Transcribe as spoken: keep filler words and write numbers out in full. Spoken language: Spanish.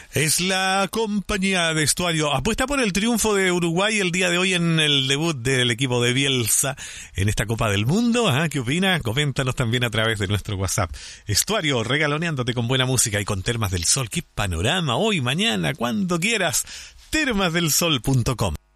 Es la compañía de Estuario. Apuesta por el triunfo de Uruguay el día de hoy en el debut del equipo de Bielsa en esta Copa del Mundo. ¿Ah? ¿Qué opina? Coméntanos también a través de nuestro WhatsApp. Estuario, regaloneándote con buena música y con Termas del Sol. ¡Qué panorama! Hoy, mañana, cuando quieras. termas del sol punto com